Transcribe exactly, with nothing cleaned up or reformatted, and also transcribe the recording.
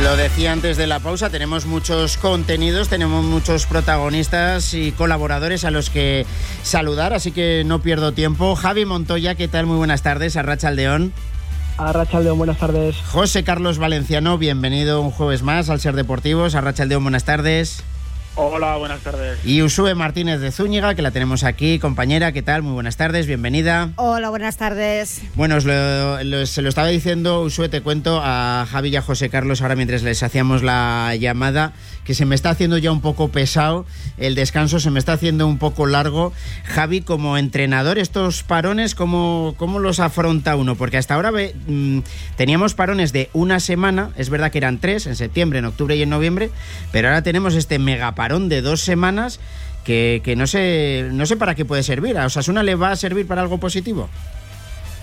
Lo decía antes de la pausa, tenemos muchos contenidos, tenemos muchos protagonistas y colaboradores a los que saludar, así que no pierdo tiempo. Javi Montoya, ¿qué tal? Muy buenas tardes, Arratsaldeon. Arratsaldeon, buenas tardes. José Carlos Valenciano, bienvenido un jueves más al Ser Deportivos. Arratsaldeon, buenas tardes. Hola, buenas tardes. Y Uxue Martínez de Zúñiga, que la tenemos aquí. Compañera, ¿qué tal? Muy buenas tardes, bienvenida. Hola, buenas tardes. Bueno, os lo, lo, se lo estaba diciendo, Uxue, te cuento a Javi y a José Carlos ahora mientras les hacíamos la llamada, que se me está haciendo ya un poco pesado, el descanso se me está haciendo un poco largo. Javi, como entrenador, estos parones, ¿cómo, cómo los afronta uno? Porque hasta ahora ve, mmm, teníamos parones de una semana, es verdad que eran tres, en septiembre, en octubre y en noviembre, pero ahora tenemos este megaparón de dos semanas que, que no sé no sé para qué puede servir. ¿A Osasuna le va a servir para algo positivo?